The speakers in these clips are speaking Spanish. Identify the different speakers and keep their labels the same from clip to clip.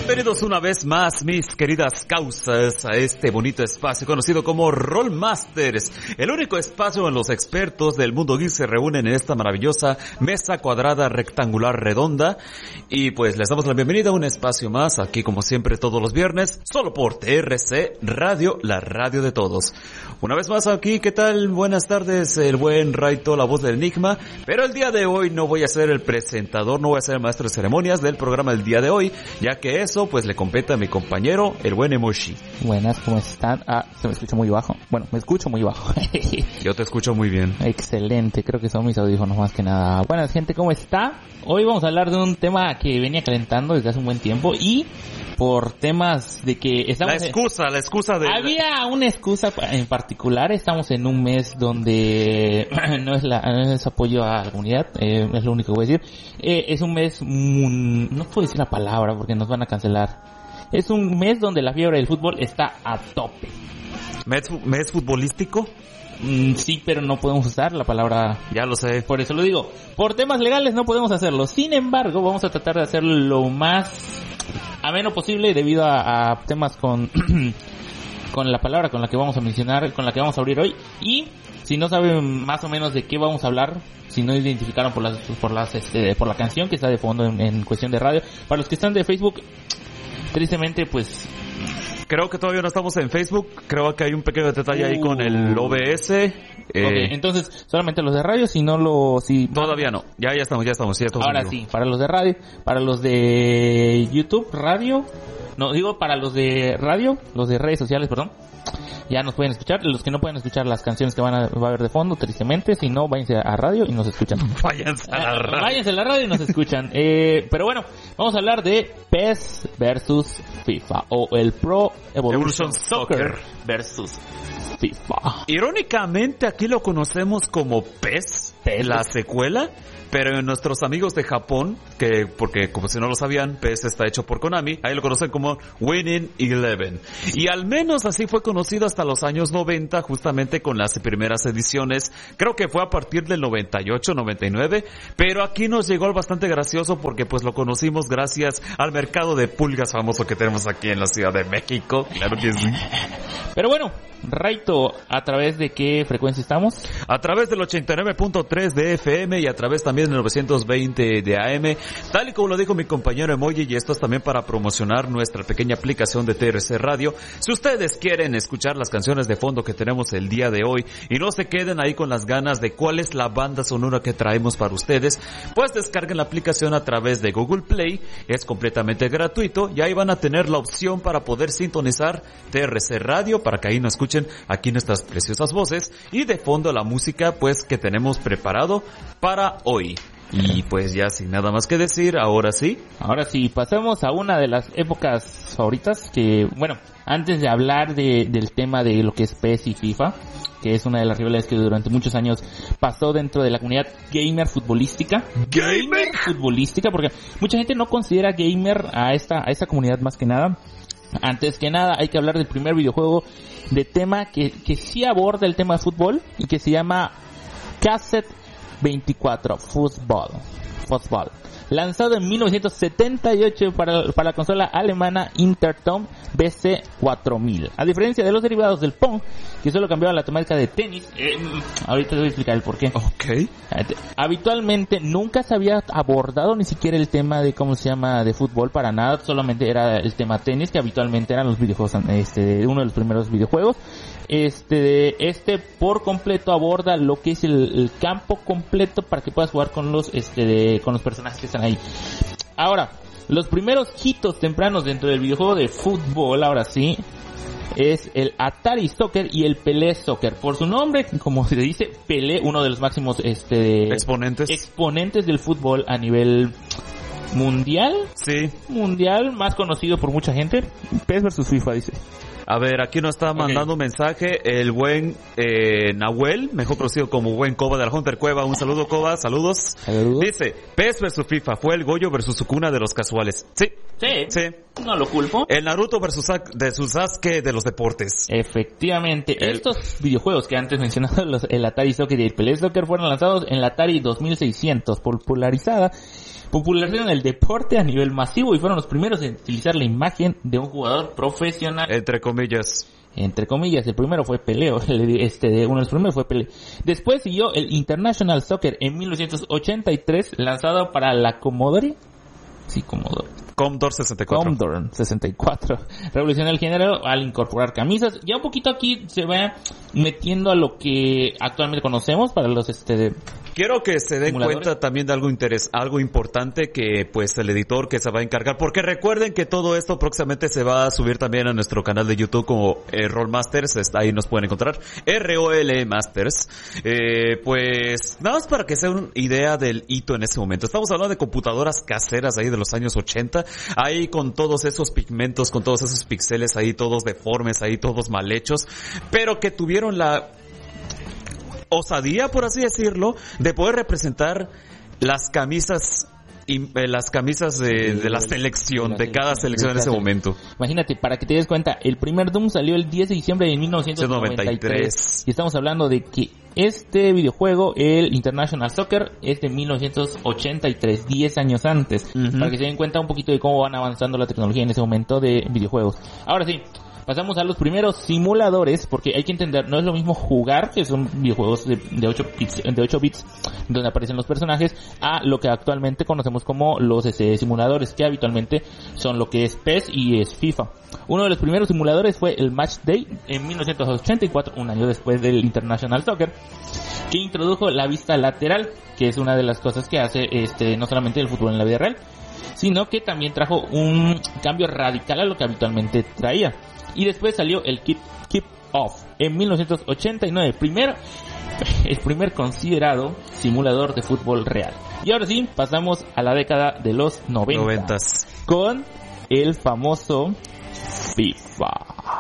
Speaker 1: Bienvenidos una vez más, mis queridas causas, a este bonito espacio conocido como Rollmasters, el único espacio en los expertos del mundo geek se reúnen en esta maravillosa mesa cuadrada rectangular redonda. Y pues les damos la bienvenida a un espacio más, aquí como siempre todos los viernes, solo por TRC Radio, la radio de todos. Una vez más aquí, ¿qué tal? Buenas tardes, el buen Raito, la voz del enigma. Pero el día de hoy no voy a ser el presentador, no voy a ser el maestro de ceremonias del programa del día de hoy, ya que eso pues le compete a mi compañero, el buen Emoshi.
Speaker 2: Buenas, ¿cómo están? Se me escucha muy bajo. Bueno, me escucho muy bajo.
Speaker 1: Yo te escucho muy bien.
Speaker 2: Excelente, creo que son mis audífonos más que nada. Buenas, gente, ¿cómo está? Hoy vamos a hablar de un tema que venía calentando desde hace un buen tiempo y por temas de que estamos...
Speaker 1: La excusa de...
Speaker 2: Había una excusa en particular, estamos en un mes donde no es apoyo a la comunidad, es lo único que voy a decir. Es un mes, no puedo decir la palabra porque nos van a cancelar. Es un mes donde la fiebre del fútbol está a tope.
Speaker 1: ¿Mes futbolístico?
Speaker 2: Sí, pero no podemos usar la palabra.
Speaker 1: Ya lo sé.
Speaker 2: Por eso lo digo. Por temas legales no podemos hacerlo. Sin embargo, vamos a tratar de hacerlo lo más ameno posible debido a temas con la palabra con la que vamos a mencionar, con la que vamos a abrir hoy. Y si no saben más o menos de qué vamos a hablar, si no identificaron por la canción que está de fondo en cuestión de radio, para los que están de Facebook, tristemente pues
Speaker 1: creo que todavía no estamos en Facebook. Creo que hay un pequeño detalle ahí con el OBS.
Speaker 2: Okay, entonces, solamente los de radio,
Speaker 1: Todavía no. Ya estamos.
Speaker 2: Ahora sí, para los de radio, para los de YouTube, radio, no, digo para los de radio, los de redes sociales, perdón. Ya nos pueden escuchar. Los que no pueden escuchar las canciones que va a haber de fondo, tristemente, si no, váyanse a radio y nos escuchan.
Speaker 1: Váyanse a la radio.
Speaker 2: Váyanse a la radio y nos escuchan. Pero bueno, vamos a hablar de PES versus FIFA, o el Pro Evolution Soccer versus FIFA.
Speaker 1: Irónicamente, aquí lo conocemos como PES, la secuela. Pero nuestros amigos de Japón, porque como si no lo sabían, PES está hecho por Konami, ahí lo conocen como Winning Eleven. Y al menos así fue conocido hasta los años 90, justamente con las primeras ediciones. Creo que fue a partir del 98, 99. Pero aquí nos llegó bastante gracioso porque pues lo conocimos gracias al mercado de pulgas famoso que tenemos aquí en la Ciudad de México. Claro que sí.
Speaker 2: Pero bueno, Raito, ¿a través de qué frecuencia estamos?
Speaker 1: A través del 89.3 de FM y a través también del 920 de AM, tal y como lo dijo mi compañero Emoji, y esto es también para promocionar nuestra pequeña aplicación de TRC Radio. Si ustedes quieren escuchar las canciones de fondo que tenemos el día de hoy y no se queden ahí con las ganas de cuál es la banda sonora que traemos para ustedes, pues descarguen la aplicación a través de Google Play, es completamente gratuito y ahí van a tener la opción para poder sintonizar TRC Radio para que ahí nos escuchen aquí nuestras preciosas voces y de fondo la música pues que tenemos preparado para hoy. Y pues ya sin nada más que decir, ahora sí,
Speaker 2: pasemos a una de las épocas favoritas que, bueno, antes de hablar del tema de lo que es PES y FIFA, que es una de las rivalidades que durante muchos años pasó dentro de la comunidad gamer futbolística, porque mucha gente no considera gamer a esta comunidad más que nada. Antes que nada hay que hablar del primer videojuego de tema que sí aborda el tema de fútbol y que se llama Cassette 24 Fußball, lanzado en 1978 para la consola alemana Intertom BC4000. A diferencia de los derivados del Pong, que solo cambiaban la temática de tenis, ahorita te voy a explicar el porqué.
Speaker 1: Okay.
Speaker 2: Habitualmente nunca se había abordado ni siquiera el tema de de fútbol para nada, solamente era el tema tenis, que habitualmente eran los videojuegos, uno de los primeros videojuegos. Por completo aborda lo que es el campo completo para que puedas jugar con los personajes que están ahí. Ahora, los primeros hitos tempranos dentro del videojuego de fútbol, ahora sí, es el Atari Soccer y el Pelé Soccer. Por su nombre, como se dice, Pelé, uno de los máximos exponentes del fútbol a nivel mundial.
Speaker 1: Sí.
Speaker 2: Mundial, más conocido por mucha gente. PES versus FIFA, dice.
Speaker 1: A ver, aquí nos está mandando un mensaje el buen Nahuel, mejor conocido como buen Coba de la Hunter Cueva. Un saludo, Coba, saludos. Dice, PES versus FIFA, fue el Goyo versus Sukuna de los casuales. Sí.
Speaker 2: No lo culpo.
Speaker 1: El Naruto versus Sasuke de los deportes.
Speaker 2: Efectivamente, estos videojuegos que antes mencionado, el Atari Soccer y el Pelé Soccer, fueron lanzados en la Atari 2600, popularizaron el deporte a nivel masivo y fueron los primeros en utilizar la imagen de un jugador profesional.
Speaker 1: Entre comillas,
Speaker 2: el primero fue Pelé, uno de los primeros fue Pelé. Después siguió el International Soccer en 1983, lanzado para la Commodore. Sí, Commodore 64. Revolucionó el género al incorporar camisas. Ya un poquito aquí se va metiendo a lo que actualmente conocemos para los
Speaker 1: Quiero que se den cuenta también de algo importante que pues el editor que se va a encargar, porque recuerden que todo esto próximamente se va a subir también a nuestro canal de YouTube como Rollmasters, ahí nos pueden encontrar, ROL Masters. Pues nada más para que se den una idea del hito en ese momento. Estamos hablando de computadoras caseras ahí de los años 80, ahí con todos esos pigmentos, con todos esos píxeles ahí todos deformes, ahí todos mal hechos, pero que tuvieron la osadía, por así decirlo, de poder representar las camisas de la selección, de cada selección en ese momento.
Speaker 2: Imagínate, para que te des cuenta, el primer Doom salió el 10 de diciembre de 1993. Y estamos hablando de que este videojuego, el International Soccer, es de 1983, 10 años antes. Para que se den cuenta un poquito de cómo van avanzando la tecnología en ese momento de videojuegos. Ahora sí, pasamos a los primeros simuladores, porque hay que entender, no es lo mismo jugar, que son videojuegos de 8 bits, donde aparecen los personajes, a lo que actualmente conocemos como los simuladores, que habitualmente son lo que es PES y es FIFA. Uno de los primeros simuladores fue el Match Day en 1984, un año después del International Soccer, que introdujo la vista lateral, que es una de las cosas que hace no solamente el fútbol en la vida real, sino que también trajo un cambio radical a lo que habitualmente traía. Y después salió el Keep Off en 1989, el primer considerado simulador de fútbol real. Y ahora sí, pasamos a la década de los 90 con el famoso FIFA.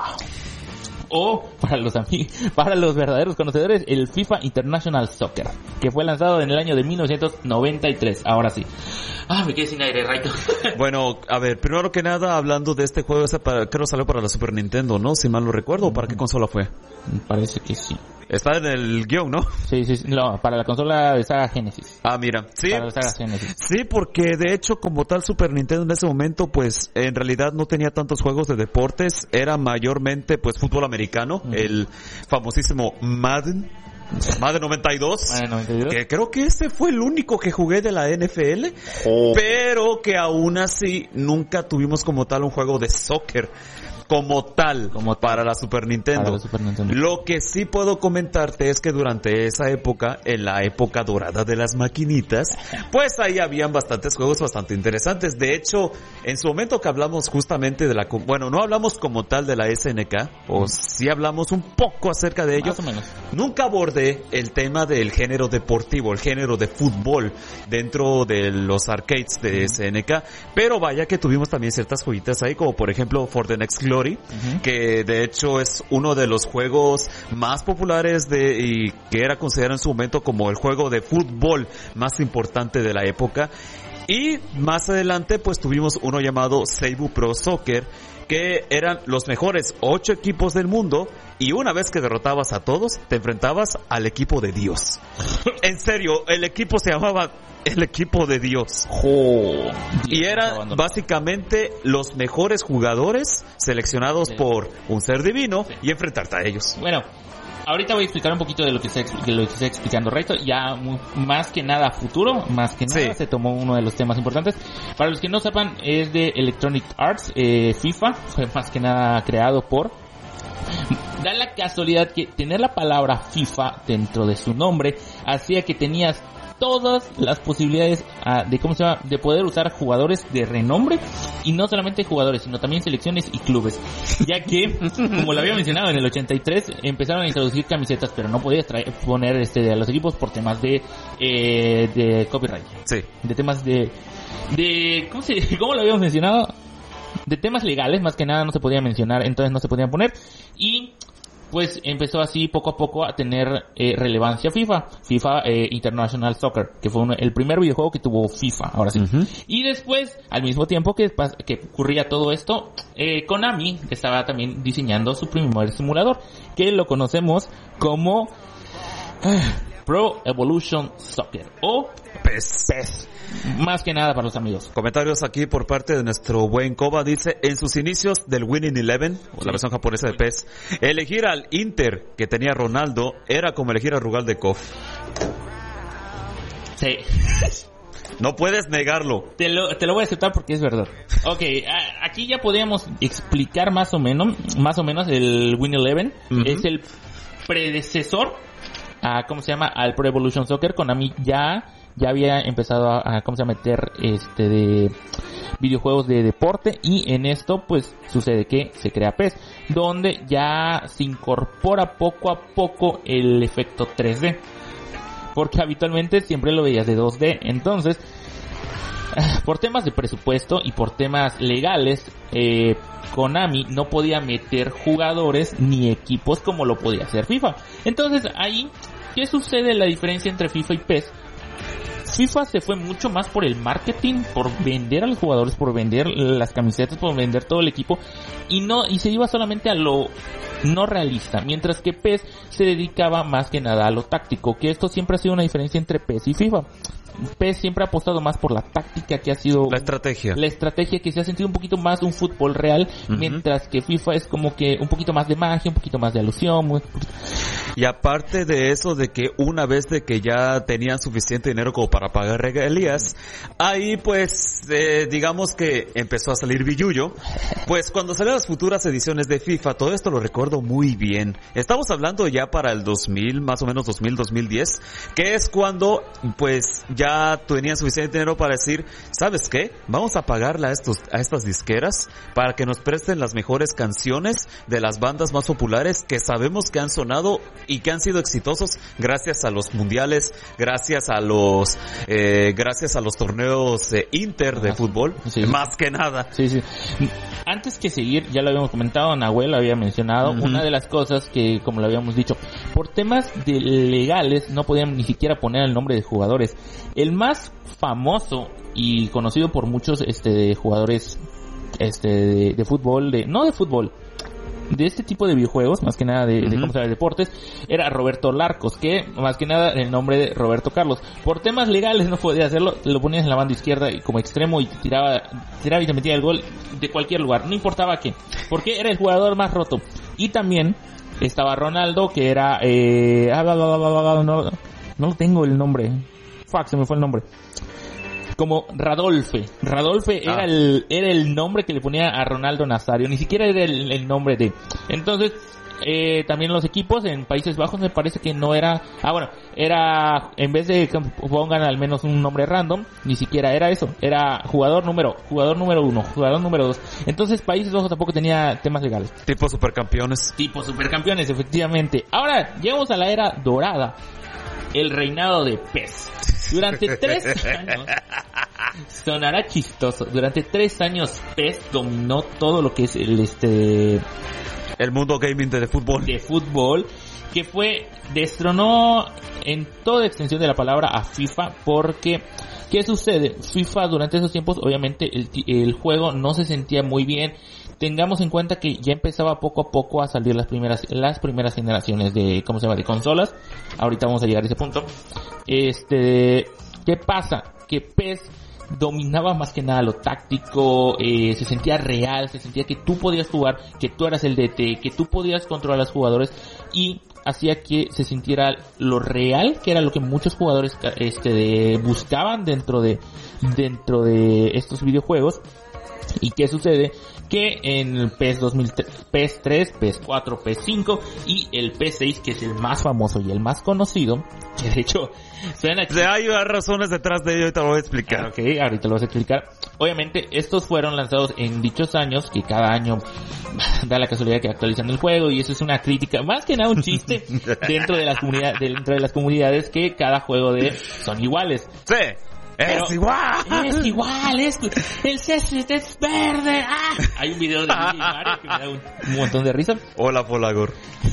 Speaker 2: O, para los verdaderos conocedores, el FIFA International Soccer, que fue lanzado en el año de 1993. Ahora sí. Me quedé sin aire, Raito.
Speaker 1: Bueno, a ver, primero que nada, hablando de este juego, creo que salió para la Super Nintendo, ¿no? Si mal no recuerdo, ¿o para qué consola fue?
Speaker 2: Me parece que sí.
Speaker 1: Está en el guión, ¿no?
Speaker 2: Sí, no, para la consola de Sega Genesis.
Speaker 1: Mira, sí.
Speaker 2: Para la Sega Genesis.
Speaker 1: Sí, porque de hecho, como tal, Super Nintendo en ese momento, pues, en realidad no tenía tantos juegos de deportes, era mayormente, pues, fútbol americano, el famosísimo Madden 92, que creo que ese fue el único que jugué de la NFL, pero que aún así nunca tuvimos como tal un juego de soccer como tal para la Super Nintendo. Lo que sí puedo comentarte es que durante esa época, en la época dorada de las maquinitas, pues ahí habían bastantes juegos bastante interesantes. De hecho, en su momento que hablamos justamente de no hablamos como tal de la SNK, o sí hablamos un poco acerca de ello. Más o menos. Nunca abordé el tema del género deportivo, el género de fútbol dentro de los arcades de SNK, pero vaya que tuvimos también ciertas joyitas ahí, como por ejemplo For the Next Glory, que de hecho es uno de los juegos más populares y que era considerado en su momento como el juego de fútbol más importante de la época. Y más adelante pues tuvimos uno llamado Seibu Pro Soccer, que eran los mejores 8 equipos del mundo, y una vez que derrotabas a todos, te enfrentabas al equipo de Dios. En serio, el equipo se llamaba el equipo de Dios. Y eran básicamente los mejores jugadores seleccionados por un ser divino y enfrentarte a ellos.
Speaker 2: Bueno, ahorita voy a explicar un poquito de lo que está explicando Raito. Ya más que nada futuro, se tomó uno de los temas importantes. Para los que no sepan, es de Electronic Arts. FIFA fue más que nada creado por... Da la casualidad que tener la palabra FIFA dentro de su nombre hacía que tenías todas las posibilidades de poder usar jugadores de renombre, y no solamente jugadores, sino también selecciones y clubes, ya que, como lo había mencionado, en el 83 empezaron a introducir camisetas, pero no podías poner a los equipos por temas de copyright.
Speaker 1: Sí.
Speaker 2: De temas de ¿cómo lo habíamos mencionado? temas legales, más que nada no se podía mencionar, entonces no se podían poner. Y pues empezó así poco a poco a tener relevancia FIFA International Soccer, que fue el primer videojuego que tuvo FIFA, ahora sí. Uh-huh. Y después, al mismo tiempo que ocurría todo esto, Konami estaba también diseñando su primer simulador, que lo conocemos como Pro Evolution Soccer o PES. Más que nada para los amigos.
Speaker 1: Comentarios aquí por parte de nuestro buen Koba. Dice, en sus inicios del Winning Eleven, o la versión japonesa de PES, elegir al Inter que tenía Ronaldo era como elegir a Rugaldekov. Sí. No puedes negarlo.
Speaker 2: Te lo voy a aceptar porque es verdad. Ok, aquí ya podríamos explicar más o menos el Winning Eleven. Uh-huh. Es el predecesor al Pro Evolution Soccer. Konami ya había empezado a meter de videojuegos de deporte, y en esto pues sucede que se crea PES, donde ya se incorpora poco a poco el efecto 3D, porque habitualmente siempre lo veías de 2D. Entonces, por temas de presupuesto y por temas legales, Konami no podía meter jugadores ni equipos como lo podía hacer FIFA. Entonces ahí, ¿qué sucede? La diferencia entre FIFA y PES: FIFA se fue mucho más por el marketing, por vender a los jugadores, por vender las camisetas, por vender todo el equipo, y se iba solamente a lo no realista, mientras que PES se dedicaba más que nada a lo táctico, que esto siempre ha sido una diferencia entre PES y FIFA. PES siempre ha apostado más por la táctica, que ha sido la estrategia que se ha sentido un poquito más un fútbol real, uh-huh, mientras que FIFA es como que un poquito más de magia, un poquito más de alusión.
Speaker 1: Y aparte de eso, de que una vez de que ya tenían suficiente dinero como para pagar regalías, ahí pues digamos que empezó a salir billullo. Pues cuando salieron las futuras ediciones de FIFA, todo esto lo recuerdo muy bien. Estamos hablando ya para el 2000, más o menos 2010, que es cuando pues ya tenían suficiente dinero para decir, ¿sabes qué? Vamos a pagarle a estas disqueras para que nos presten las mejores canciones de las bandas más populares que sabemos que han sonado y que han sido exitosos gracias a los mundiales, gracias a los torneos inter de fútbol, sí, más que nada.
Speaker 2: Sí, sí. Antes que seguir, ya lo habíamos comentado, Nahuel había mencionado, uh-huh, una de las cosas que, como lo habíamos dicho, por temas legales no podían ni siquiera poner el nombre de jugadores. El más famoso y conocido por muchos jugadores de fútbol, de este tipo de videojuegos, más que nada de deportes, era Roberto Larcos, que más que nada el nombre de Roberto Carlos. Por temas legales no podía hacerlo, lo ponías en la banda izquierda y como extremo y tiraba y te metía el gol de cualquier lugar, no importaba qué, porque era el jugador más roto. Y también estaba Ronaldo, que era no tengo el nombre. Se me fue el nombre. Como Radolfe era el nombre que le ponía a Ronaldo Nazario, ni siquiera era el nombre de. Entonces, también los equipos en Países Bajos me parece que no era, era, en vez de que pongan al menos un nombre random, ni siquiera era eso, era jugador número 1, jugador número 2. Entonces Países Bajos tampoco tenía temas legales.
Speaker 1: Tipo supercampeones,
Speaker 2: efectivamente. Ahora, llegamos a la era dorada, el reinado de PES. Durante 3 años, sonará chistoso, durante 3 años PES dominó todo lo que es
Speaker 1: el mundo gaming de fútbol,
Speaker 2: que destronó en toda extensión de la palabra a FIFA, porque ¿qué sucede? FIFA durante esos tiempos, obviamente el juego no se sentía muy bien. Tengamos en cuenta que ya empezaba poco a poco a salir las primeras generaciones de consolas. Ahorita vamos a llegar a ese punto. ¿Qué pasa? Que PES dominaba más que nada lo táctico, se sentía real, se sentía que tú podías jugar, que tú eras el DT, que tú podías controlar a los jugadores, y hacía que se sintiera lo real, que era lo que muchos jugadores buscaban dentro de estos videojuegos. ¿Y qué sucede? Que en el PES 2003, PES 3, PES 4, PES 5 y el PES 6, que es el más famoso y el más conocido, que de hecho suena aquí.
Speaker 1: Hay razones detrás de ello, ahorita lo voy a explicar.
Speaker 2: Ok, ahorita lo vas a explicar. Obviamente, estos fueron lanzados en dichos años, que cada año da la casualidad que actualizan el juego, y eso es una crítica, más que nada un chiste dentro de las comunidades, que cada juego son iguales.
Speaker 1: Sí. ¡Es igual!
Speaker 2: ¡Es igual! ¡El césped es verde! ¡Ah! Hay un video de Luigi y Mario que me da un montón de risa.
Speaker 1: Hola, Folagor.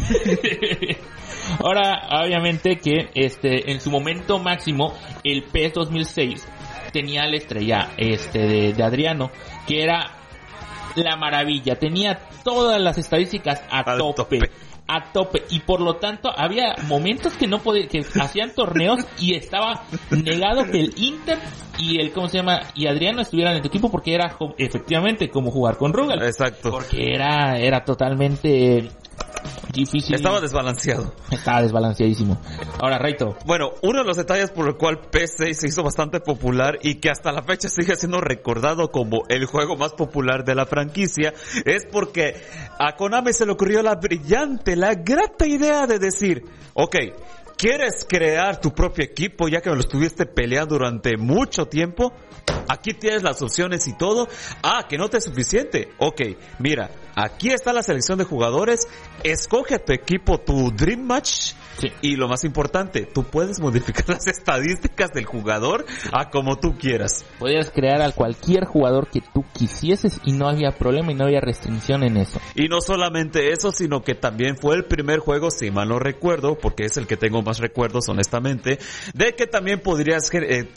Speaker 2: Ahora, obviamente que en su momento máximo, el PES 2006 tenía la estrella de Adriano, que era la maravilla. Tenía todas las estadísticas a tope, y por lo tanto había momentos que no podía, que hacían torneos y estaba negado que el Inter y y Adriano estuvieran en tu equipo, porque era efectivamente como jugar con Rugal.
Speaker 1: Exacto.
Speaker 2: Porque era totalmente difícil.
Speaker 1: Estaba desbalanceado.
Speaker 2: Estaba desbalanceadísimo. Ahora, Raito.
Speaker 1: Bueno, uno de los detalles por el cual PS6 se hizo bastante popular y que hasta la fecha sigue siendo recordado como el juego más popular de la franquicia es porque a Konami se le ocurrió la brillante, la grata idea de decir, ok, ¿quieres crear tu propio equipo ya que me lo estuviste peleando durante mucho tiempo? Aquí tienes las opciones y todo. Que no te es suficiente. Ok, mira, aquí está la selección de jugadores. Escoge tu equipo, tu Dream Match. Sí. Y lo más importante, tú puedes modificar las estadísticas del jugador a como tú quieras.
Speaker 2: Podías crear a cualquier jugador que tú quisieses y no había problema y no había restricción en eso.
Speaker 1: Y no solamente eso, sino que también fue el primer juego, si mal no recuerdo, porque es el que tengo más recuerdos honestamente, de que también puedes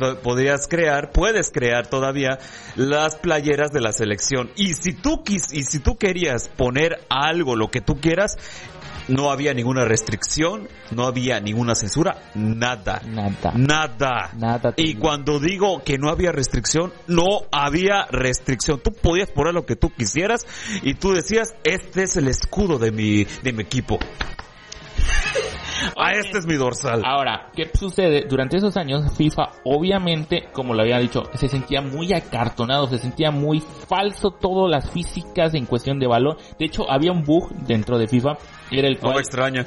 Speaker 1: crear todavía las playeras de la selección. Y si tú querías poner algo, lo que tú quieras, no había ninguna restricción, no había ninguna censura, nada. Y cuando digo que no había restricción, no había restricción. Tú podías poner lo que tú quisieras y tú decías, este es el escudo de mi equipo. Este es mi dorsal.
Speaker 2: Ahora, ¿qué sucede? Durante esos años, FIFA, obviamente, como lo había dicho, se sentía muy acartonado, se sentía muy falso todas las físicas en cuestión de balón. De hecho, había un bug dentro de FIFA, era el cual...
Speaker 1: No me extraña.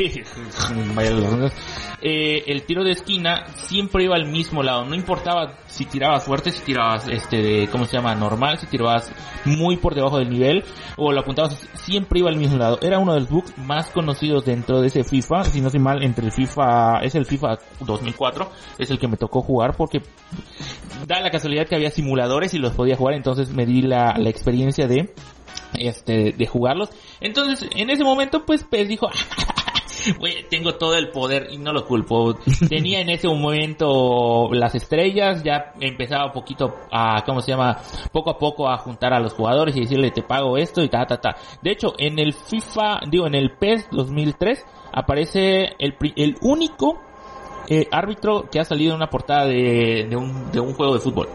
Speaker 2: El tiro de esquina siempre iba al mismo lado, no importaba si tirabas fuerte, si tirabas normal, si tirabas muy por debajo del nivel o lo apuntabas, siempre iba al mismo lado. Era uno de los bugs más conocidos dentro de ese FIFA, si no soy mal, es el FIFA 2004, es el que me tocó jugar porque da la casualidad que había simuladores y los podía jugar, entonces me di la experiencia de jugarlos. Entonces, en ese momento, pues PES dijo, tengo todo el poder, y no lo culpo. Tenía en ese momento las estrellas, ya empezaba poco a poco a juntar a los jugadores y decirle, te pago esto y ta. De hecho, en el PES 2003 aparece el único árbitro que ha salido en una portada de un juego de fútbol.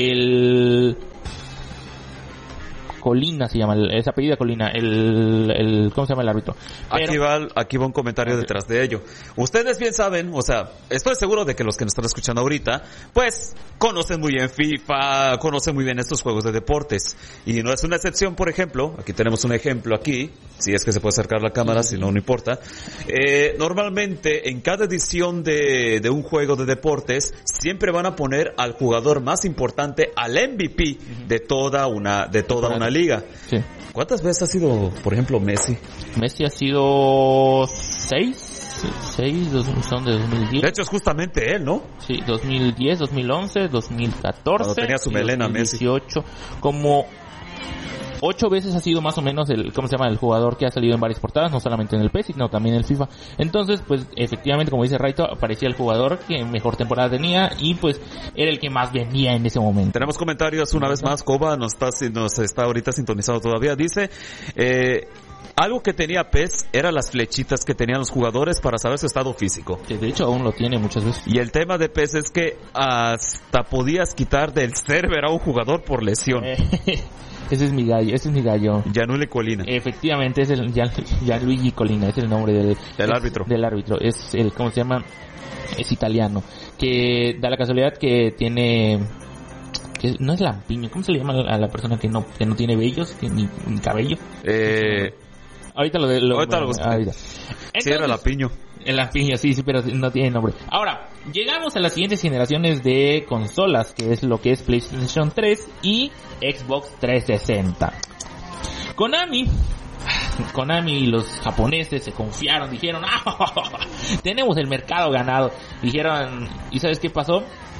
Speaker 2: Colina se llama, es apellido Colina, ¿cómo se llama el árbitro?
Speaker 1: Pero, aquí va un comentario detrás de ello. Ustedes bien saben, o sea, estoy seguro de que los que nos están escuchando ahorita, pues, conocen muy bien FIFA, conocen muy bien estos juegos de deportes. Y no es una excepción, por ejemplo, aquí tenemos un ejemplo aquí, si es que se puede acercar la cámara, si no importa. Normalmente, en cada edición de un juego de deportes, siempre van a poner al jugador más importante, al MVP de toda una liga.
Speaker 2: Sí.
Speaker 1: ¿Cuántas veces ha sido, por ejemplo, Messi?
Speaker 2: Messi ha sido 6, son de 2010.
Speaker 1: De hecho, es justamente él, ¿no?
Speaker 2: Sí, 2010, 2011, 2014.
Speaker 1: Cuando tenía su melena,
Speaker 2: 2018, Messi. Como 8 veces ha sido más o menos el jugador que ha salido en varias portadas, no solamente en el PES, sino también en el FIFA. Entonces, pues, efectivamente, como dice Raito, aparecía el jugador que mejor temporada tenía y, pues, era el que más vendía en ese momento.
Speaker 1: Tenemos comentarios una vez más. Coba nos está ahorita sintonizado todavía. Dice, algo que tenía PES era las flechitas que tenían los jugadores para saber su estado físico.
Speaker 2: Que de hecho aún lo tiene muchas veces.
Speaker 1: Y el tema de PES es que hasta podías quitar del server a un jugador por lesión.
Speaker 2: Ese es mi gallo.
Speaker 1: Gianluigi Colina.
Speaker 2: Efectivamente, es Gianluigi Colina, es el nombre del
Speaker 1: árbitro.
Speaker 2: Del árbitro. Es es italiano. Que da la casualidad que tiene, que no es lampiño, ¿cómo se le llama a la persona que no tiene vellos, ni cabello? Ahorita lo
Speaker 1: busco. Sí, era lampiño.
Speaker 2: El lampiño, sí, pero no tiene nombre. Ahora, llegamos a las siguientes generaciones de consolas, que es lo que es PlayStation 3 y Xbox 360. Konami y los japoneses se confiaron, dijeron, tenemos el mercado ganado. Dijeron, ¿y sabes qué pasó?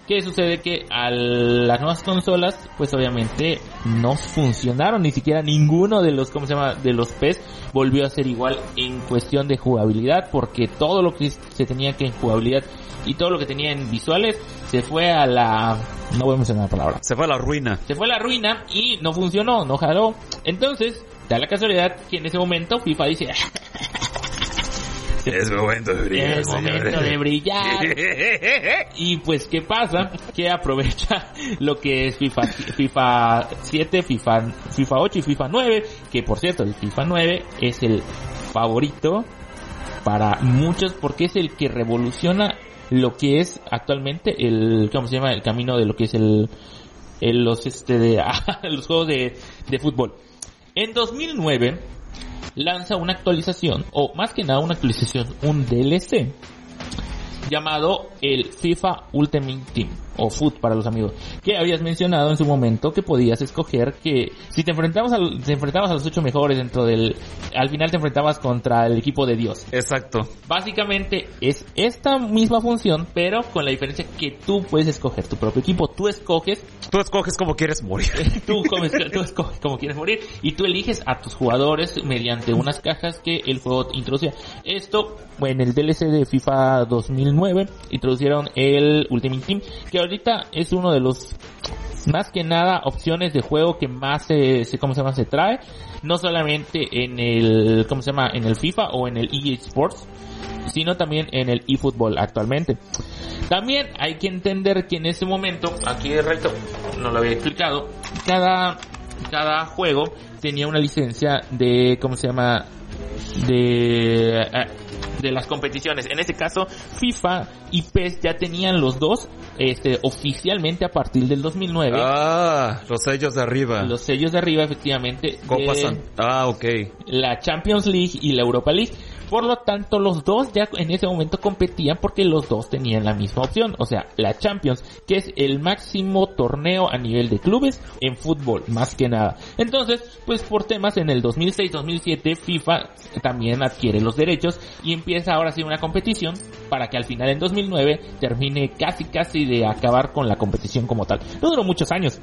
Speaker 2: ¿Qué sucede? Que a las nuevas consolas, pues obviamente no funcionaron, ni siquiera ninguno de los, de los PES volvió a ser igual en cuestión de jugabilidad, porque todo lo que se tenía que en jugabilidad y todo lo que tenía en visuales se fue a la... no voy a mencionar la palabra.
Speaker 1: Se fue a la ruina.
Speaker 2: Se fue a la ruina y no funcionó, no jaló. Entonces, da la casualidad que en ese momento FIFA dice...
Speaker 1: es momento de brillar.
Speaker 2: Es momento de brillar. Y pues, ¿qué pasa? Que aprovecha lo que es FIFA 7, FIFA 8 y FIFA 9. Que por cierto, el FIFA 9 es el favorito para muchos porque es el que revoluciona lo que es actualmente el, ¿cómo se llama? El camino de lo que es los juegos de fútbol. En 2009 lanza una actualización, o más que nada una actualización, un DLC llamado el FIFA Ultimate Team, o FUT para los amigos, que habías mencionado en su momento que podías escoger que si te enfrentabas a los 8 mejores dentro del... al final te enfrentabas contra el equipo de Dios.
Speaker 1: Exacto.
Speaker 2: Básicamente es esta misma función, pero con la diferencia que tú puedes escoger tu propio equipo. Tú escoges
Speaker 1: cómo quieres morir.
Speaker 2: Tú escoges cómo quieres morir y tú eliges a tus jugadores mediante unas cajas que el juego introducía. Esto, en el DLC de FIFA 2009 introducieron el Ultimate Team, que ahorita es uno de los más que nada opciones de juego que más se trae, no solamente en el en el FIFA o en el EA Sports, sino también en el eFootball actualmente. También hay que entender que en ese momento, aquí de recto no lo había explicado, cada juego tenía una licencia de de las competiciones. En este caso, FIFA y PES ya tenían los dos oficialmente a partir del 2009.
Speaker 1: Los sellos de arriba.
Speaker 2: Los sellos de arriba, efectivamente.
Speaker 1: Ok.
Speaker 2: La Champions League y la Europa League. Por lo tanto, los dos ya en ese momento competían porque los dos tenían la misma opción. O sea, la Champions, que es el máximo torneo a nivel de clubes en fútbol, más que nada. Entonces, pues por temas en el 2006-2007, FIFA también adquiere los derechos y empieza ahora sí una competición para que al final en 2009 termine casi de acabar con la competición como tal. No duró muchos años.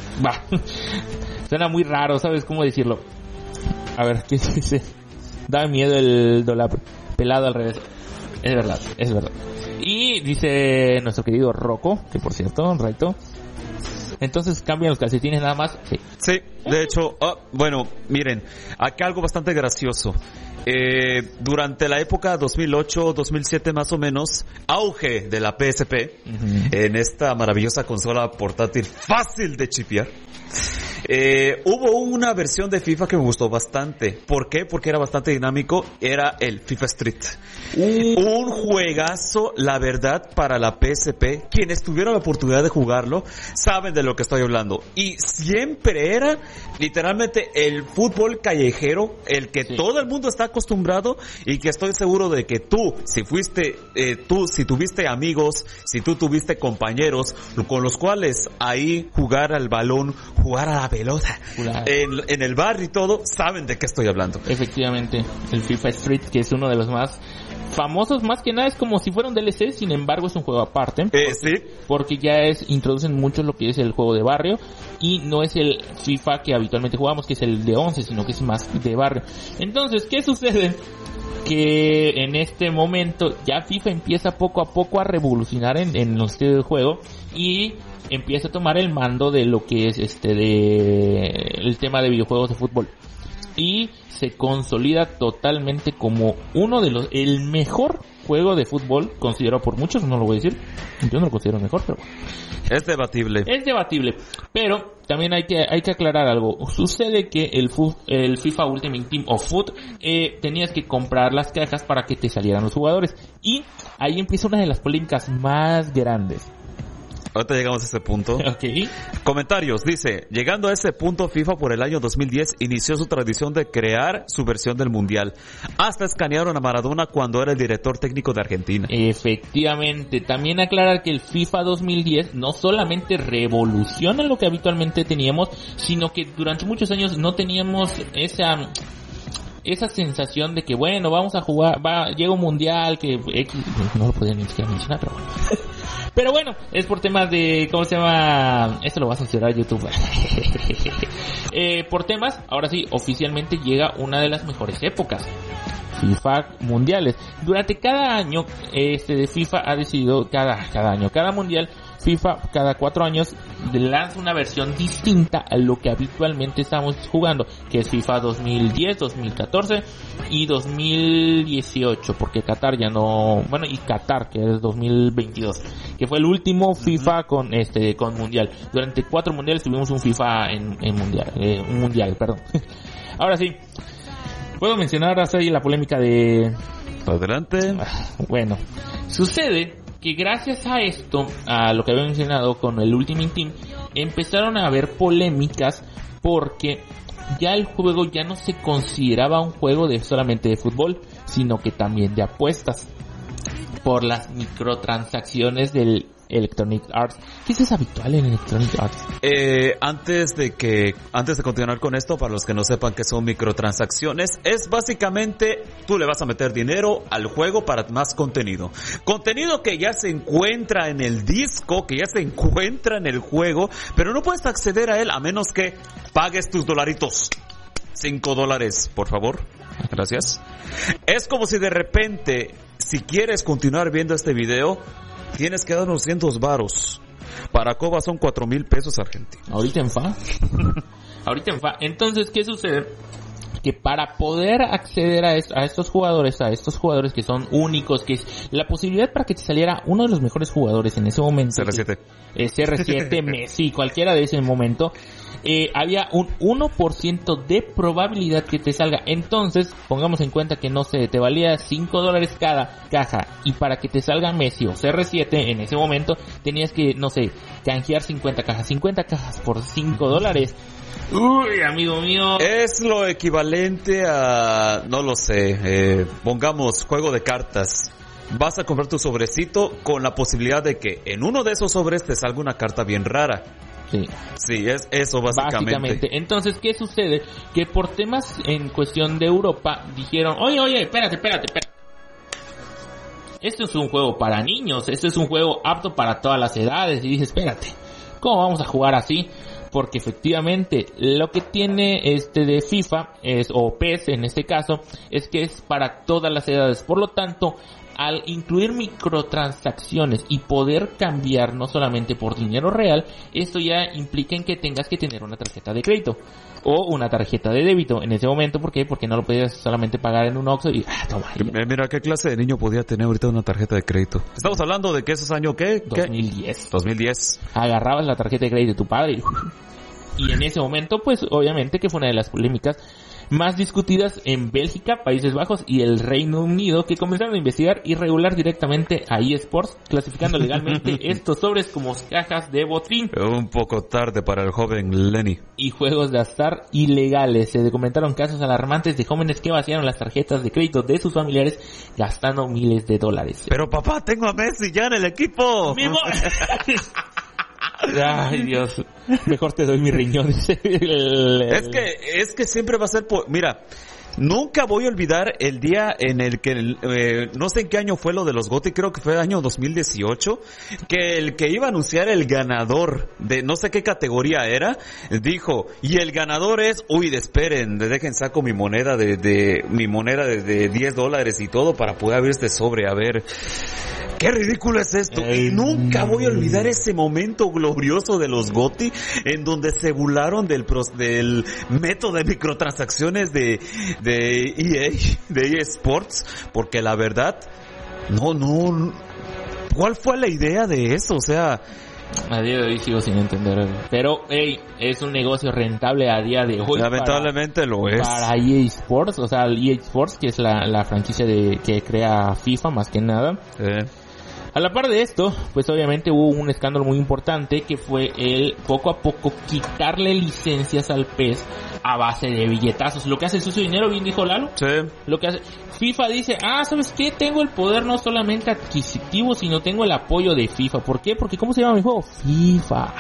Speaker 2: Suena muy raro, ¿sabes cómo decirlo? A ver, ¿qué dice? Da miedo el dólar pelado al revés. Es verdad. Y dice nuestro querido Rocco, que por cierto, Raito, entonces cambian los calcetines nada más.
Speaker 1: Sí, de hecho, bueno, miren, acá algo bastante gracioso. Durante la época 2008-2007 más o menos, auge de la PSP, en esta maravillosa consola portátil fácil de chipear, hubo una versión de FIFA que me gustó bastante. ¿Por qué? Porque era bastante dinámico. Era el FIFA Street. Un juegazo, la verdad, para la PSP. Quienes tuvieron la oportunidad de jugarlo saben de lo que estoy hablando. Y siempre era literalmente el fútbol callejero, el que todo el mundo está acostumbrado, y que estoy seguro de que tú, si tuviste amigos, si tú tuviste compañeros con los cuales ahí jugar al balón, jugar a la pelota en el barrio y todo, saben de qué estoy hablando.
Speaker 2: Efectivamente, el FIFA Street, que es uno de los más famosos, más que nada es como si fuera un DLC, sin embargo es un juego aparte. Porque ya introducen mucho lo que es el juego de barrio, y no es el FIFA que habitualmente jugamos, que es el de 11, sino que es más de barrio. Entonces, ¿qué sucede? Que en este momento ya FIFA empieza poco a poco a revolucionar en los estilos de juego, y empieza a tomar el mando de lo que es el tema de videojuegos de fútbol, y se consolida totalmente como uno de el mejor juego de fútbol considerado por muchos. No lo voy a decir, yo no lo considero mejor, pero
Speaker 1: es debatible,
Speaker 2: pero también hay que aclarar algo. Sucede que el FIFA Ultimate Team o FUT, tenías que comprar las cajas para que te salieran los jugadores, y ahí empieza una de las polémicas más grandes.
Speaker 1: Ahorita llegamos a ese punto.
Speaker 2: Okay.
Speaker 1: Comentarios, dice: llegando a ese punto, FIFA por el año 2010 inició su tradición de crear su versión del Mundial. Hasta escanearon a Maradona cuando era el director técnico de Argentina.
Speaker 2: Efectivamente. También aclarar que el FIFA 2010 no solamente revoluciona lo que habitualmente teníamos, sino que durante muchos años no teníamos esa sensación de que, bueno, vamos a jugar, llega un mundial que no lo podía ni siquiera mencionar, pero bueno. Pero bueno, es por temas de, ¿cómo se llama? Esto lo va a censurar YouTube. Por temas, ahora sí, oficialmente llega una de las mejores épocas. FIFA mundiales. Durante cada año, de FIFA ha decidido, cada mundial, FIFA cada 4 años lanza una versión distinta a lo que habitualmente estamos jugando, que es FIFA 2010, 2014 y 2018, porque Qatar ya no, bueno, y Qatar, que es 2022, que fue el último FIFA con mundial. Durante 4 mundiales tuvimos un FIFA en mundial, un mundial, perdón. Ahora sí, puedo mencionar así la polémica de...
Speaker 1: Adelante.
Speaker 2: Bueno, sucede que gracias a esto, a lo que había mencionado con el Ultimate Team, empezaron a haber polémicas porque ya el juego ya no se consideraba un juego de solamente de fútbol, sino que también de apuestas por las microtransacciones del Electronic Arts. ¿Qué es habitual en Electronic Arts?
Speaker 1: Antes de continuar con esto, para los que no sepan qué son microtransacciones, es básicamente tú le vas a meter dinero al juego para más contenido. Contenido que ya se encuentra en el disco, que ya se encuentra en el juego, pero no puedes acceder a él a menos que pagues tus dolaritos. $5, por favor. Gracias. Es como si de repente, si quieres continuar viendo este video, tienes que dar unos 200 varos. Para Coba son 4,000 pesos argentinos.
Speaker 2: Ahorita en fa. Entonces, ¿qué sucede? Que para poder acceder a estos jugadores que son únicos, que es la posibilidad para que te saliera uno de los mejores jugadores en ese momento. CR7, Messi, cualquiera de ese momento. Había un 1% de probabilidad que te salga. Entonces, pongamos en cuenta que no sé, te valía $5 cada caja, y para que te salga Messi o CR7 en ese momento tenías que, no sé, canjear 50 cajas por $5. Uy, amigo mío.
Speaker 1: Es lo equivalente a, no lo sé, pongamos juego de cartas. Vas a comprar tu sobrecito con la posibilidad de que en uno de esos sobres te salga una carta bien rara. Sí, es eso básicamente.
Speaker 2: Entonces, ¿qué sucede? Que por temas en cuestión de Europa dijeron, oye, espérate. Esto es un juego para niños, esto es un juego apto para todas las edades. Y dices, espérate, ¿cómo vamos a jugar así? Porque efectivamente lo que tiene de FIFA o PES en este caso, es que es para todas las edades. Por lo tanto, al incluir microtransacciones y poder cambiar no solamente por dinero real, esto ya implica en que tengas que tener una tarjeta de crédito o una tarjeta de débito en ese momento. ¿Por qué? Porque no lo podías solamente pagar en un Oxxo y toma.
Speaker 1: Mira, ¿qué clase de niño podía tener ahorita una tarjeta de crédito? Estamos hablando de que esos años, ¿qué? 2010.
Speaker 2: Agarrabas la tarjeta de crédito de tu padre y en ese momento, pues obviamente que fue una de las polémicas más discutidas en Bélgica, Países Bajos y el Reino Unido, que comenzaron a investigar y regular directamente a eSports, clasificando legalmente estos sobres como cajas de botín.
Speaker 1: Un poco tarde para el joven Lenny.
Speaker 2: Y juegos de azar ilegales. Se documentaron casos alarmantes de jóvenes que vaciaron las tarjetas de crédito de sus familiares gastando miles de dólares.
Speaker 1: Pero papá, tengo a Messi ya en el equipo.
Speaker 2: Ay, Dios. Mejor te doy mi riñón.
Speaker 1: Es que siempre va a ser mira, nunca voy a olvidar el día en el que no sé en qué año fue lo de los GOTY, creo que fue el año 2018, que el que iba a anunciar el ganador de no sé qué categoría era, dijo, y el ganador es, esperen, dejen saco mi moneda de $10 y todo para poder abrir este sobre, a ver. ¡Qué ridículo es esto! Y nunca voy a olvidar ese momento glorioso de los GOTY, en donde se burlaron del método de microtransacciones de EA Sports, porque la verdad, no, ¿cuál fue la idea de eso? O sea,
Speaker 2: a día de hoy sigo sin entender. Pero, es un negocio rentable a día de hoy.
Speaker 1: Lamentablemente lo es.
Speaker 2: Para EA Sports, o sea, EA Sports, que es la franquicia que crea FIFA, más que nada. A la par de esto, pues obviamente hubo un escándalo muy importante, que fue el poco a poco quitarle licencias al PES a base de billetazos. Lo que hace el sucio dinero, bien dijo Lalo.
Speaker 1: Sí.
Speaker 2: Lo que hace FIFA dice, ¿sabes qué? Tengo el poder no solamente adquisitivo, sino tengo el apoyo de FIFA. ¿Por qué? Porque ¿cómo se llama mi juego? FIFA.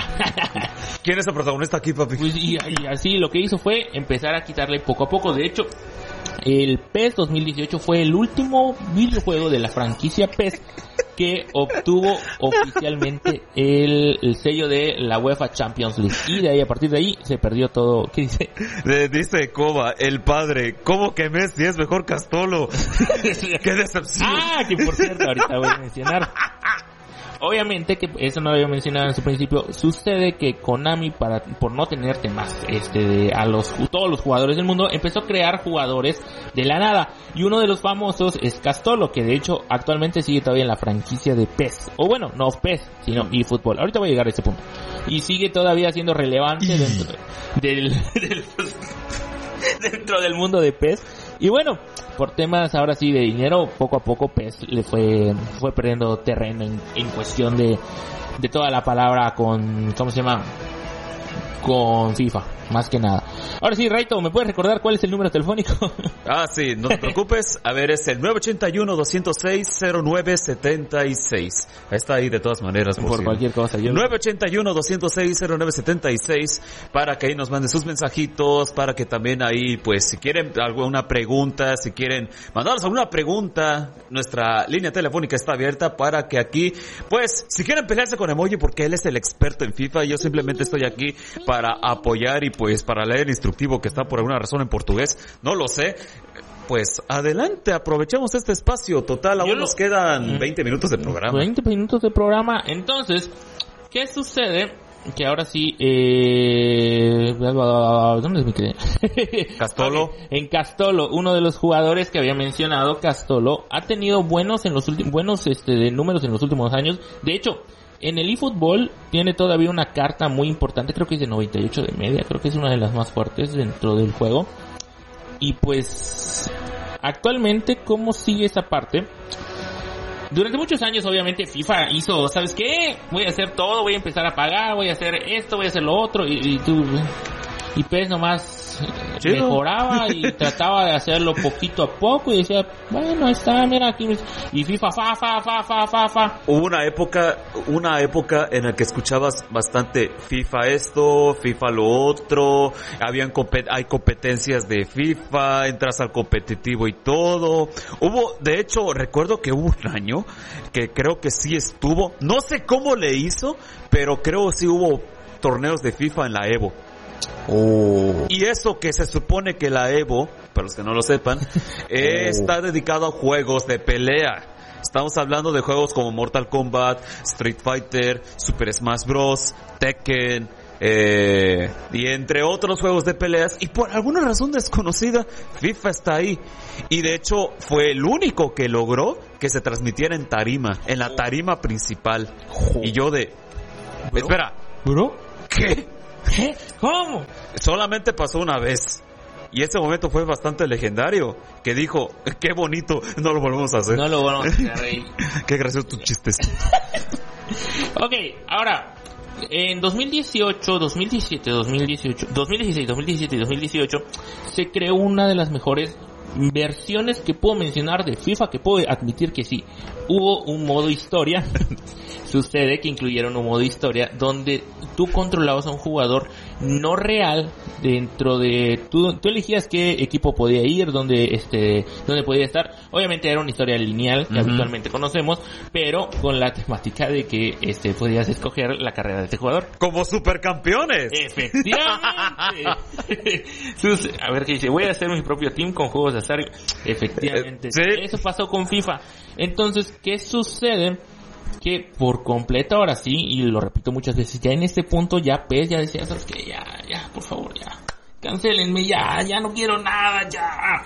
Speaker 1: ¿Quién es el protagonista aquí, papi?
Speaker 2: Pues, y así lo que hizo fue empezar a quitarle poco a poco. De hecho, el PES 2018 fue el último videojuego de la franquicia PES que obtuvo oficialmente el sello de la UEFA Champions League. Y de ahí, a partir de ahí, se perdió todo. ¿Qué dice?
Speaker 1: Dice Coba, el padre, ¿cómo que Messi es mejor Castolo? ¡Qué decepción!
Speaker 2: Ah, que por cierto, ahorita voy a mencionar. Obviamente que eso no lo había mencionado en su principio. Sucede que Konami, por no tenerte más todos los jugadores del mundo, empezó a crear jugadores de la nada. Y uno de los famosos es Castolo, que de hecho actualmente sigue todavía en la franquicia de PES. O bueno, no PES, sino eFootball. Ahorita voy a llegar a ese punto. Y sigue todavía siendo relevante dentro del mundo de PES. Y bueno, por temas ahora sí de dinero, poco a poco PES le fue perdiendo terreno en cuestión de toda la palabra con, ¿cómo se llama? Con FIFA, más que nada. Ahora sí, Raito, ¿me puedes recordar cuál es el número telefónico?
Speaker 1: Ah, sí, no te preocupes. A ver, es el 981-206-0976. Está ahí de todas maneras.
Speaker 2: Por cualquier cosa.
Speaker 1: 981-206-0976 para que ahí nos manden sus mensajitos, para que también ahí, pues, si quieren alguna pregunta, si quieren mandarnos alguna pregunta, nuestra línea telefónica está abierta para que aquí, pues, si quieren pelearse con Emoji porque él es el experto en FIFA, yo simplemente estoy aquí para apoyar y pues para leer el instructivo que está por alguna razón en portugués, no lo sé. Pues adelante, aprovechemos este espacio. Total, aún nos quedan 20 minutos de programa.
Speaker 2: 20 minutos de programa. Entonces, ¿qué sucede? Que ahora sí, ¿dónde me quedé?
Speaker 1: Castolo.
Speaker 2: Okay. En Castolo, uno de los jugadores que había mencionado, Castolo, ha tenido buenos números en los últimos años. De hecho, en el eFootball tiene todavía una carta muy importante, creo que es de 98 de media, creo que es una de las más fuertes dentro del juego. Y pues, actualmente, ¿cómo sigue esa parte? Durante muchos años, obviamente, FIFA hizo, ¿sabes qué? Voy a hacer todo, voy a empezar a pagar, voy a hacer esto, voy a hacer lo otro, y PES nomás mejoraba y trataba de hacerlo poquito a poco y decía, bueno, ahí está, mira aquí, y FIFA, fa.
Speaker 1: Hubo una época en la que escuchabas bastante FIFA esto, FIFA lo otro, hay competencias de FIFA, entras al competitivo y todo. De hecho, recuerdo que hubo un año que creo que sí estuvo, no sé cómo le hizo, pero creo sí hubo torneos de FIFA en la Evo.
Speaker 2: Oh.
Speaker 1: Y eso que se supone que la Evo, para los que no lo sepan, está dedicado a juegos de pelea. Estamos hablando de juegos como Mortal Kombat, Street Fighter, Super Smash Bros, Tekken, y entre otros juegos de peleas. Y por alguna razón desconocida, FIFA está ahí. Y de hecho fue el único que logró que se transmitiera en la tarima principal. Y yo espera,
Speaker 2: ¿bro?
Speaker 1: ¿Qué?
Speaker 2: ¿Qué? ¿Cómo?
Speaker 1: Solamente pasó una vez. Y ese momento fue bastante legendario. Que dijo, qué bonito, no lo volvemos a hacer.
Speaker 2: No lo volvemos a hacer, Rey.
Speaker 1: Qué gracioso tus chistes.
Speaker 2: Ok, ahora, en 2018, 2017, 2018, 2016, 2017 y 2018 se creó una de las mejores versiones que puedo mencionar de FIFA, que puedo admitir que sí. Hubo un modo historia. Sucede que incluyeron un modo historia donde tú controlabas a un jugador no real dentro de... Tú elegías qué equipo podía ir, dónde podía estar. Obviamente era una historia lineal que habitualmente conocemos, pero con la temática de que podías escoger la carrera de este jugador.
Speaker 1: ¡Como supercampeones!
Speaker 2: ¡Efectivamente! A ver qué dice, voy a hacer mi propio team con juegos de azar. Efectivamente.
Speaker 1: Sí.
Speaker 2: Eso pasó con FIFA. Entonces, ¿qué sucede? Que por completo ahora sí, y lo repito muchas veces, ya en este punto ya PES ya decía, ¿sabes qué? Ya, por favor, ya. Cancélenme, ya no quiero nada, ya.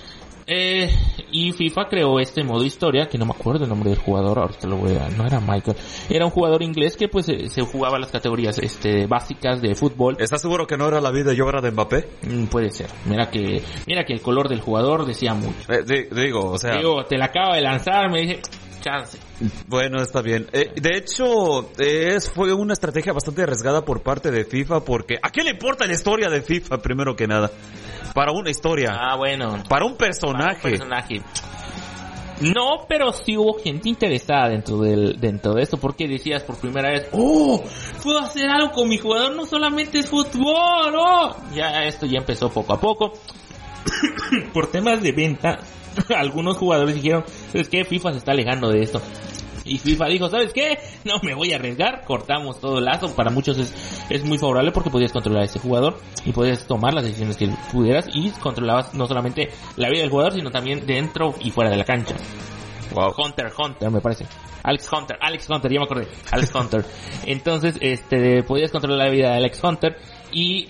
Speaker 2: Y FIFA creó este modo historia, que no me acuerdo el nombre del jugador, ahorita no era Michael, era un jugador inglés que pues se jugaba las categorías básicas de fútbol.
Speaker 1: ¿Estás seguro que no era la vida y obra de Mbappé?
Speaker 2: Puede ser, mira que el color del jugador decía mucho.
Speaker 1: Digo,
Speaker 2: te la acaba de lanzar, me dije... Chance.
Speaker 1: Bueno, está bien. De hecho, fue una estrategia bastante arriesgada por parte de FIFA, porque ¿a quién le importa la historia de FIFA primero que nada? Para una historia.
Speaker 2: Ah, bueno.
Speaker 1: Para un personaje.
Speaker 2: No, pero sí hubo gente interesada dentro de esto, porque decías por primera vez, puedo hacer algo con mi jugador, no solamente es fútbol, Ya esto ya empezó poco a poco. por temas de venta, algunos jugadores dijeron, ¿sabes qué? FIFA se está alejando de esto. Y FIFA dijo, ¿sabes qué? No me voy a arriesgar, cortamos todo el lazo. Para muchos es muy favorable porque podías controlar a ese jugador y podías tomar las decisiones que pudieras y controlabas no solamente la vida del jugador, sino también dentro y fuera de la cancha. Wow. Hunter, me parece. Alex Hunter, ya me acordé. Alex Hunter. Entonces, podías controlar la vida de Alex Hunter y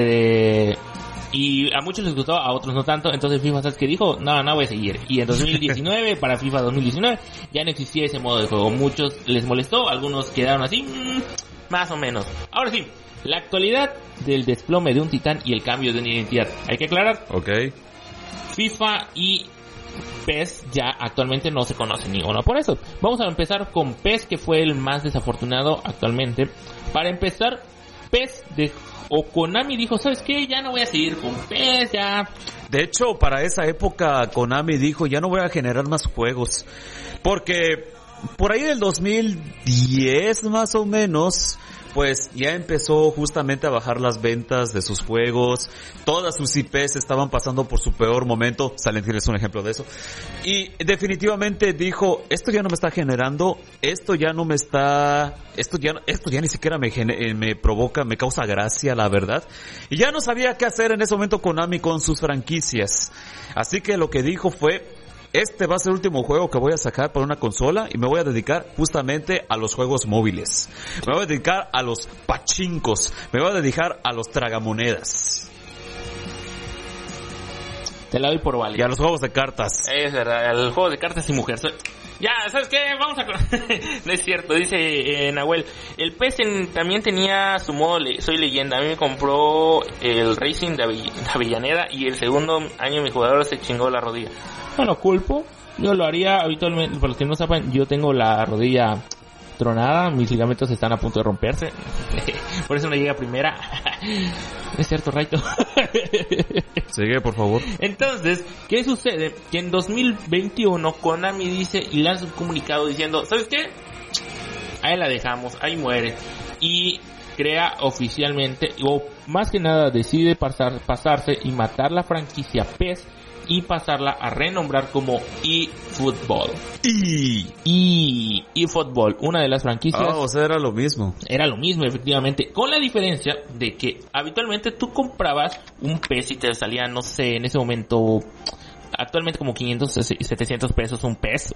Speaker 2: y a muchos les gustó, a otros no tanto. Entonces FIFA, ¿sabes qué dijo? No voy a seguir. Y en 2019, para FIFA 2019, ya no existía ese modo de juego. Muchos les molestó, algunos quedaron así, más o menos. Ahora sí, la actualidad del desplome de un titán y el cambio de una identidad. Hay que aclarar.
Speaker 1: Okay.
Speaker 2: FIFA y PES ya actualmente no se conocen ni uno. Por eso, vamos a empezar con PES, que fue el más desafortunado actualmente. Para empezar, PES o Konami dijo, ¿sabes qué? Ya no voy a seguir con PES, ya.
Speaker 1: De hecho, para esa época Konami dijo, ya no voy a generar más juegos. Porque por ahí del 2010 más o menos, pues ya empezó justamente a bajar las ventas de sus juegos. Todas sus IPs estaban pasando por su peor momento. Silent Hill es un ejemplo de eso. Y definitivamente dijo, esto ya no me está generando, esto ya ni siquiera me provoca, me causa gracia, la verdad. Y ya no sabía qué hacer en ese momento Konami con sus franquicias. Así que lo que dijo fue, este va a ser el último juego que voy a sacar para una consola y me voy a dedicar justamente a los juegos móviles. Me voy a dedicar a los pachincos. Me voy a dedicar a los tragamonedas.
Speaker 2: Te la doy por válido.
Speaker 1: Y a los juegos de cartas.
Speaker 2: Es verdad, al juego de cartas y mujer. Ya, ¿sabes qué? Vamos a... No es cierto, dice Nahuel. El PES también tenía su modo Soy Leyenda. A mí me compró el Racing de Avellaneda y el segundo año mi jugador se chingó la rodilla. No lo culpo, yo lo haría habitualmente. Para los que no sepan, yo tengo la rodilla tronada, mis ligamentos están a punto de romperse. Por eso no llegué a primera. ¿Es cierto, Raito?
Speaker 1: Sigue, por favor.
Speaker 2: Entonces, ¿qué sucede? Que en 2021 Konami dice y lanza un comunicado diciendo, ¿sabes qué? Ahí la dejamos, ahí muere. Y crea oficialmente, o más que nada decide pasarse y matar la franquicia PES y pasarla a renombrar como eFootball. eFootball, una de las franquicias.
Speaker 1: O sea, era lo mismo.
Speaker 2: Era lo mismo, efectivamente, con la diferencia de que habitualmente tú comprabas un PES y te salía, no sé, en ese momento, actualmente como 500, 700 pesos un PES.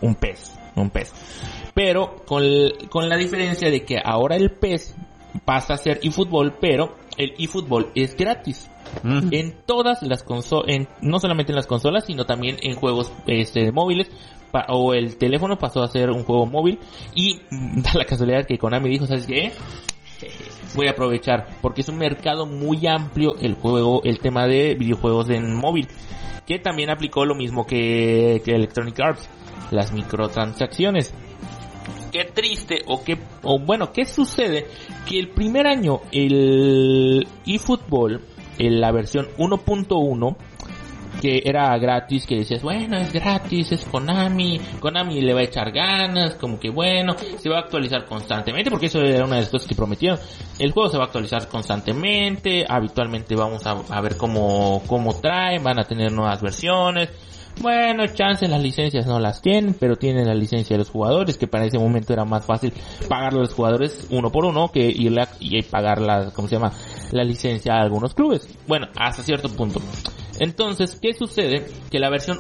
Speaker 2: Pero con la diferencia de que ahora el PES pasa a ser eFootball, pero el eFootball es gratis. En todas las consolas, no solamente en las consolas, sino también en juegos móviles, o el teléfono pasó a ser un juego móvil. Y da la casualidad que Konami dijo, ¿sabes qué? Voy a aprovechar, porque es un mercado muy amplio el tema de videojuegos en móvil, que también aplicó lo mismo que Electronic Arts, las microtransacciones. Qué triste, ¿qué sucede? Que el primer año el eFootball, en la versión 1.1, que era gratis, que decías, bueno, es gratis, es Konami le va a echar ganas, como que bueno, se va a actualizar constantemente, porque eso era una de las cosas que prometieron. El juego se va a actualizar constantemente, habitualmente vamos a ver cómo traen, van a tener nuevas versiones. Bueno, chance las licencias no las tienen, pero tienen la licencia de los jugadores, que para ese momento era más fácil pagarle a los jugadores uno por uno que ir y pagar la licencia a algunos clubes. Bueno, hasta cierto punto. Entonces, ¿qué sucede? Que la versión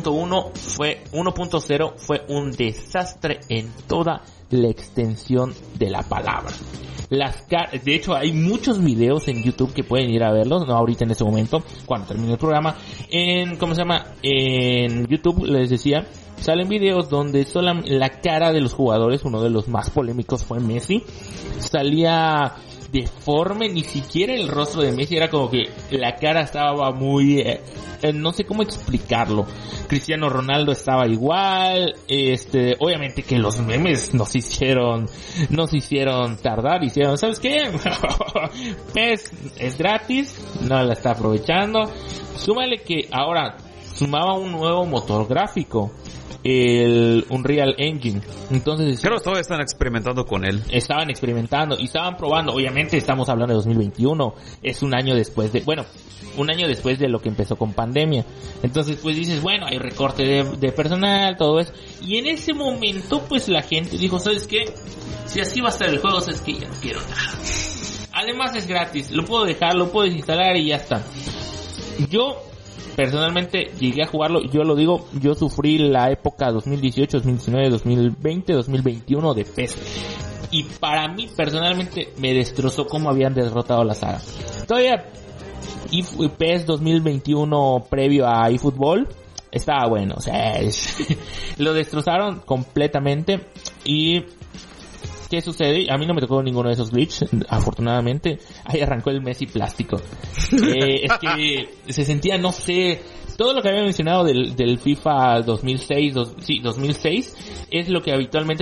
Speaker 2: 1.0 fue un desastre en toda la extensión de la palabra. De hecho, hay muchos videos en YouTube que pueden ir a verlos, no ahorita en ese momento, cuando termine el programa. En YouTube, les decía, salen videos donde solo la cara de los jugadores, uno de los más polémicos fue Messi, salía deforme, ni siquiera el rostro de Messi, era como que la cara estaba muy, no sé cómo explicarlo. Cristiano Ronaldo estaba igual, obviamente que los memes nos hicieron tardar, ¿sabes qué? PES es gratis, no la está aprovechando. Súmale que ahora sumaba un nuevo motor gráfico. el Unreal Engine. Entonces,
Speaker 1: creo que todavía están experimentando con él.
Speaker 2: Estaban experimentando y estaban probando. Obviamente estamos hablando de 2021. Es un año después de lo que empezó con pandemia. Entonces, pues dices, bueno, hay recorte de personal, todo eso. Y en ese momento, pues la gente dijo, ¿sabes qué? Si así va a estar el juego, ¿sabes qué? Ya no quiero nada. Además es gratis. Lo puedo dejar, lo puedo desinstalar y ya está. Yo personalmente llegué a jugarlo, yo lo digo, yo sufrí la época 2018, 2019, 2020, 2021 de PES. Y para mí personalmente me destrozó cómo habían derrotado la saga. Todavía PES 2021 previo a eFootball estaba bueno, o sea, lo destrozaron completamente. Y ¿qué sucede? A mí no me tocó ninguno de esos glitches, afortunadamente. Ahí arrancó el Messi plástico. Es que se sentía, no sé, todo lo que había mencionado del FIFA 2006, 2006, es lo que habitualmente,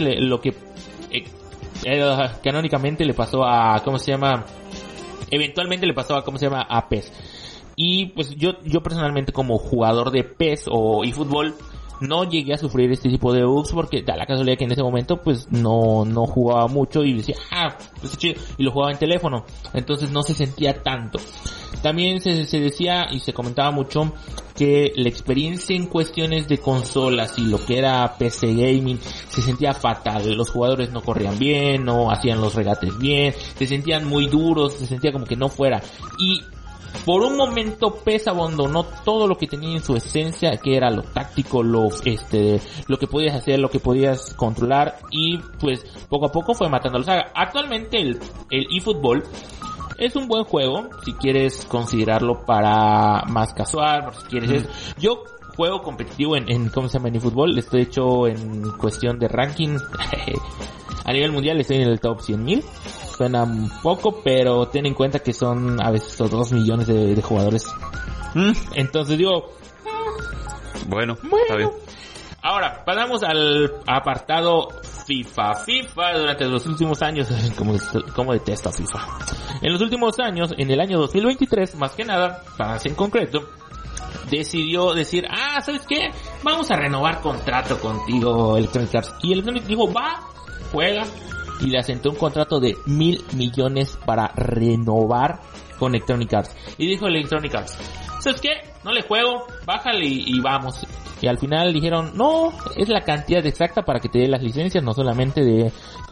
Speaker 2: canónicamente le pasó a, eventualmente le pasó a PES. Y pues yo personalmente como jugador de PES o eFootball, no llegué a sufrir este tipo de bugs porque da la casualidad que en ese momento pues no jugaba mucho y decía, pues chido, y lo jugaba en teléfono, entonces no se sentía tanto. También se decía y se comentaba mucho que la experiencia en cuestiones de consolas y lo que era PC gaming se sentía fatal. Los jugadores no corrían bien, no hacían los regates bien, se sentían muy duros, se sentía como que no fuera. Y por un momento PES abandonó todo lo que tenía en su esencia, que era lo táctico, lo que podías hacer, lo que podías controlar, y pues poco a poco fue matando la saga. Actualmente el eFootball es un buen juego si quieres considerarlo para más casual, si quieres yo juego competitivo en eFootball, estoy hecho en cuestión de ranking a nivel mundial, estoy en el top 100,000. Suena un poco, pero ten en cuenta que son a veces 2 millones de jugadores. Entonces digo,
Speaker 1: bueno, está bien.
Speaker 2: Ahora, pasamos al apartado FIFA. FIFA durante los últimos años, como detesto a FIFA. En los últimos años, en el año 2023, más que nada, para ser en concreto, decidió decir, ¿sabes qué? Vamos a renovar contrato contigo, Electronic Arts. Y Electronic dijo, juega. Y le asentó un contrato de $1,000 millones para renovar con Electronic Arts. Y dijo Electronic Arts, ¿sabes qué? No le juego, bájale y vamos. Y al final dijeron, no, es la cantidad exacta para que te dé las licencias, no solamente de,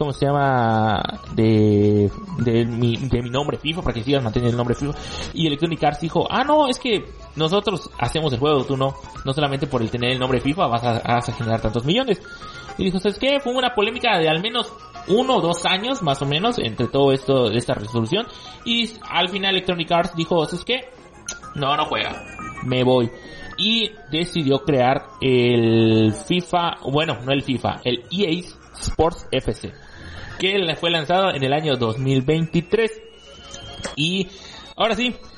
Speaker 2: de mi nombre FIFA, para que sigas manteniendo el nombre FIFA. Y Electronic Arts dijo, no, es que nosotros hacemos el juego, tú no solamente por el tener el nombre FIFA vas a generar tantos millones. Y dijo, ¿sabes qué? Fue una polémica de al menos 1 o 2 años, más o menos, entre todo esto, de esta resolución. Y al final Electronic Arts dijo, ¿sabes qué? No juega, me voy. Y decidió crear el FIFA, el EA Sports FC, que fue lanzado en el año 2023. Y ahora sí,